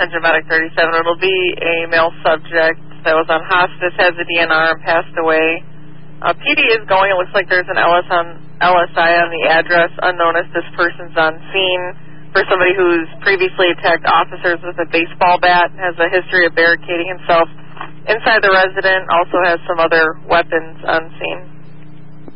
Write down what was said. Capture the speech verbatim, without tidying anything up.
Attention Medic thirty-seven. It'll be a male subject that was on hospice, has a D N R, and passed away. Uh, P D is going. It looks like there's an L S, on, L S I on the address, unknown if this person's on scene. For somebody who's previously attacked officers with a baseball bat, has a history of barricading himself inside the resident, also has some other weapons on scene.